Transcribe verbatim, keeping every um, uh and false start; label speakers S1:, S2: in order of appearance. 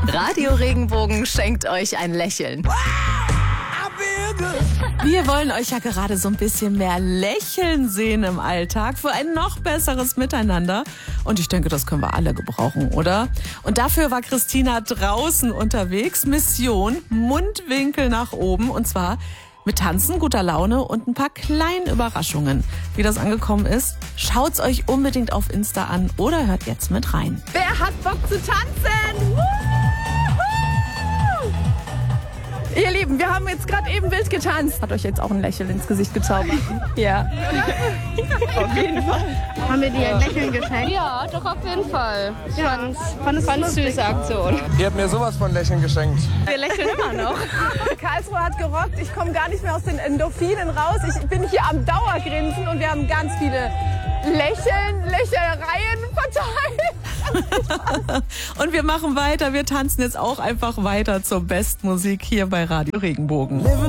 S1: Radio Regenbogen schenkt euch ein Lächeln.
S2: Wir wollen euch ja gerade so ein bisschen mehr lächeln sehen im Alltag für ein noch besseres Miteinander. Und ich denke, das können wir alle gebrauchen, oder? Und dafür war Christina draußen unterwegs. Mission Mundwinkel nach oben. Und zwar mit Tanzen, guter Laune und ein paar kleinen Überraschungen. Wie das angekommen ist, schaut's euch unbedingt auf Insta an oder hört jetzt mit rein.
S3: Wer hat Bock zu tanzen? Ihr Lieben, wir haben jetzt gerade eben wild getanzt. Hat euch jetzt auch ein Lächeln ins Gesicht gezaubert? Ja. Auf jeden Fall.
S4: Haben wir dir ein Lächeln geschenkt?
S5: Ja, doch auf jeden Fall.
S4: Ja.
S5: Fand es eine süße Aktion.
S6: Ihr habt mir sowas von Lächeln geschenkt.
S3: Wir lächeln immer noch. Karlsruhe hat gerockt. Ich komme gar nicht mehr aus den Endorphinen raus. Ich bin hier am Dauergrinsen und wir haben ganz viele Lächeln, Lächelereien verteilt.
S2: Und wir machen weiter. Wir tanzen jetzt auch einfach weiter zur Bestmusik hier bei Radio Regenbogen.